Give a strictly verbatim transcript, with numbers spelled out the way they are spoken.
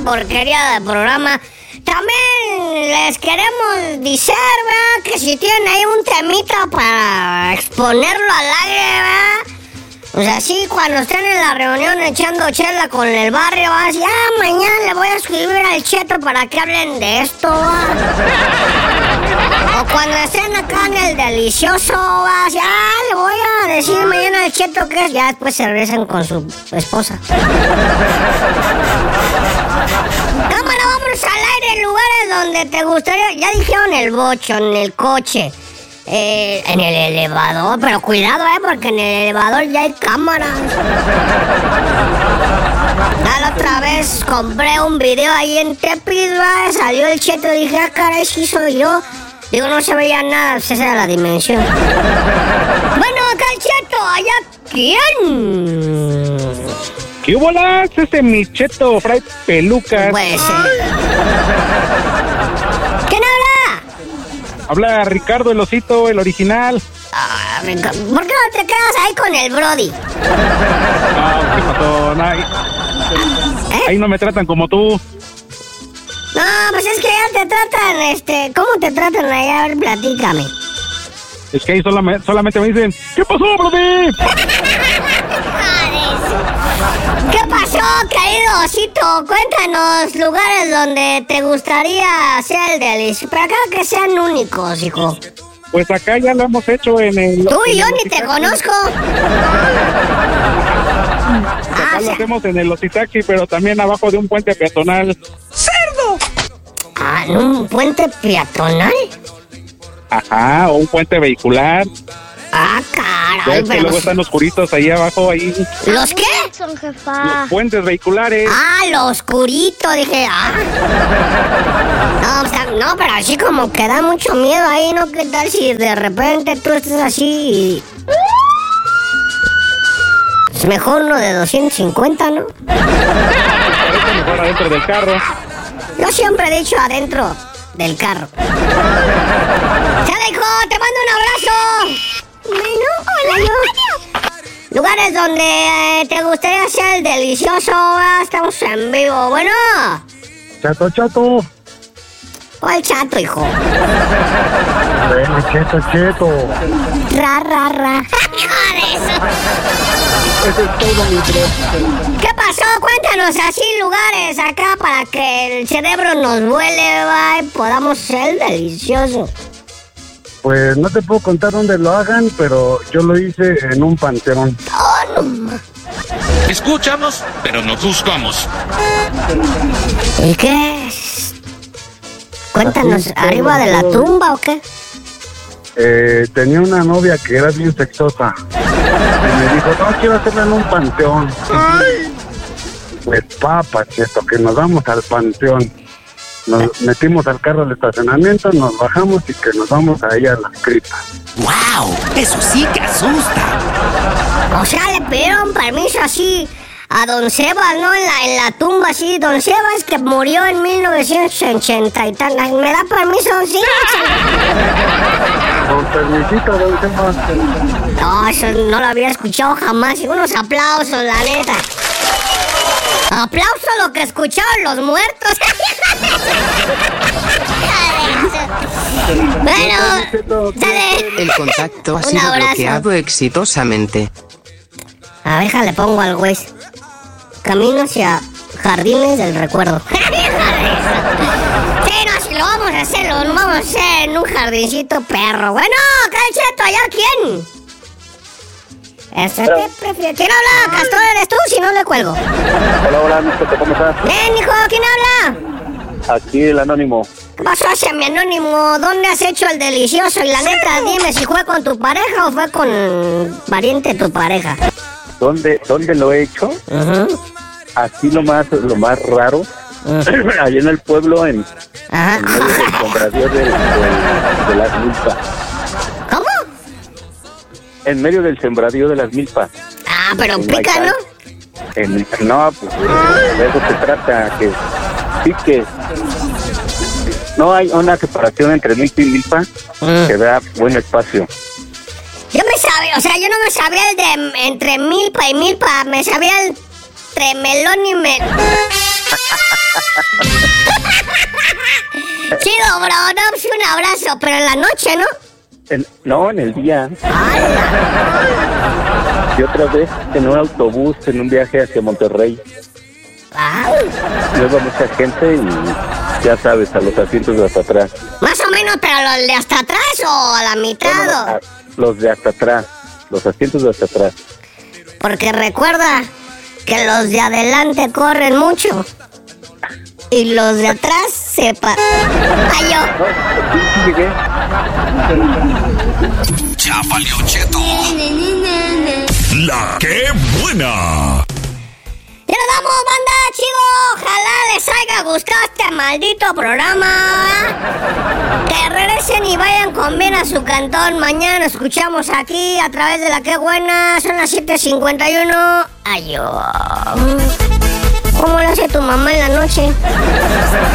porquería de programa. También les queremos decir, ¿verdad? Que si tienen ahí un temita para exponerlo al aire, ¿verdad? O sea, sí, cuando estén en la reunión echando chela con el barrio, vas a decir, ah, mañana le voy a escribir al Cheto para que hablen de esto, ¿va? O cuando estén acá en el delicioso, vas a decir, ah, le voy a decir mañana al Cheto que es. Ya después se regresan con su esposa. Cámara, vámonos al aire en lugares donde te gustaría. Ya dijeron el bocho, en el coche. Eh, en el elevador, pero cuidado, eh, porque en el elevador ya hay cámaras. La otra vez compré un video ahí en Tepic, ¿va? Salió el Cheto y dije, ah, caray, sí soy yo. Digo, no se veía nada, pues esa era la dimensión. Bueno, acá el Cheto, allá, ¿quién? ¿Qué bolas? Ese mi Cheto, Fray Pelucas. Pues, eh. ¿Quién habla? Habla Ricardo el Osito, el original. Ah, ¿por qué no te quedas ahí con el Brody? Ah, ¿qué pasó? No, ahí, ¿Eh? ahí no me tratan como tú. No, pues es que ya te tratan, este... ¿Cómo te tratan allá? A ver, platícame. Es que ahí solamente, solamente me dicen, ¿qué pasó, Brody? ¿Qué pasó, querido Osito? Cuéntanos lugares donde te gustaría hacer el delicioso. Pero acá que sean únicos, hijo. Pues acá ya lo hemos hecho en el... Tú y yo ni te conozco. Acá ah, lo hacemos en el Ositaxi, pero también abajo de un puente peatonal. ¡Cerdo! Ah, ¿en un puente peatonal? Ajá, o un puente vehicular. Ah, caray, pero... que luego están los curitos ahí abajo, ahí. ¿Los qué? Son, jefa. Los puentes vehiculares. Ah, los curitos, dije, ah. No, o sea, no, pero así como que da mucho miedo ahí, ¿no? ¿Qué tal si de repente tú estás así y... Es mejor uno de doscientos cincuenta, ¿no? Parece mejor adentro del carro. Yo siempre he dicho adentro del carro. ¡Chale, hijo! ¡Te mando un abrazo! Bueno, hola, yo. Lugares donde eh, te gustaría hacer el delicioso, ¿verdad? Estamos en vivo. Bueno. Chato, chato. ¿Cuál chato, hijo? Bueno, cheto, cheto. Ra, ra, ra. ¡Eso! Eso es todo, mi bro. ¿Qué pasó? Cuéntanos así lugares acá para que el cerebro nos vuele, ¿va? Y podamos ser el delicioso. Pues no te puedo contar dónde lo hagan, pero yo lo hice en un panteón. Oh, no. Escuchamos, pero nos buscamos. ¿Y qué es? Cuéntanos, Así, ¿arriba de la tumba o qué? Eh, tenía una novia que era bien sexosa. Y me dijo, no, quiero hacerlo en un panteón. Ay. Pues papa, cheto, que nos vamos al panteón. Nos metimos al carro del estacionamiento, nos bajamos y que nos vamos ahí a las criptas. ¡Wow! Eso sí que asusta. O sea, le pidieron permiso así a don Sebas, ¿no? En la, en la tumba, así. Don Sebas, que murió en mil novecientos ochenta y tal. ¿Me da permiso, don Sebas? Con permisito, don Sebas. No, eso no lo había escuchado jamás. Y unos aplausos, la neta. Aplauso a lo que escucharon los muertos. Bueno, sale. El contacto ha Un sido abrazo. bloqueado exitosamente. A ver, le pongo al güey. Camino hacia Jardines del Recuerdo. Sí, no, si lo vamos a hacer, lo vamos a hacer en un jardincito perro. Bueno, Calcheto, ¿allá quién? Este te prefiero. ¿Quién habla? Castor, ¿eres tú? Si no, le cuelgo. Hola, hola, mister, ¿cómo estás? Ven, hijo, ¿quién habla? Aquí el anónimo. ¿Qué pasó hacia mi anónimo? ¿Dónde has hecho el delicioso? Y la neta, dime si fue con tu pareja o fue con pariente de tu pareja. ¿Dónde, dónde lo he hecho? Uh-huh. Aquí lo más, lo más raro, uh-huh. Allá en el pueblo, en, Ajá. en medio del sembradío de, de, de las milpas. ¿Cómo? En medio del sembradío de las milpas. Ah, pero En pica, Maicán. ¿no? En, no, pues de eso se trata, que sí que no hay una separación entre milpa y milpa Mm. que da buen espacio. Yo me sabía, o sea, yo no me sabía el de entre milpa y milpa, me sabía el entre melón y me... Chido, bro, no, pues un abrazo, pero en la noche, ¿no? En- no, en el día. ¡Hala! Y otra vez en un autobús, en un viaje hacia Monterrey. ¡Ay! Luego mucha gente y ya sabes, a los asientos de hasta atrás. Más o menos, pero los de hasta atrás o a la mitad. Bueno, o- a- los de hasta atrás, los asientos de hasta atrás. Porque recuerda que los de adelante corren mucho y los de atrás se pa... ¡Ay, yo! No, sí, sí llegué. Ya valió cheto. La que buena. ¡Ya nos vamos, banda, chido! Ojalá les haya gustado este maldito programa. Que regresen y vayan con bien a su cantón. Mañana nos escuchamos aquí a través de La Que Buena. Son las siete cincuenta y uno. ¡Ay, yo! ¿Cómo le hace tu mamá en la noche?